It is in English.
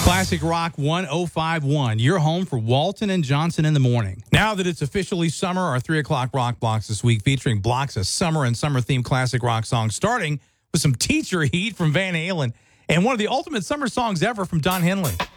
Classic Rock 1051, your home for Walton and Johnson in the morning. Now that it's officially summer, our 3 o'clock rock blocks this week featuring blocks of summer and summer-themed classic rock songs, starting with some Teacher Heat from Van Halen and one of the ultimate summer songs ever from Don Henley.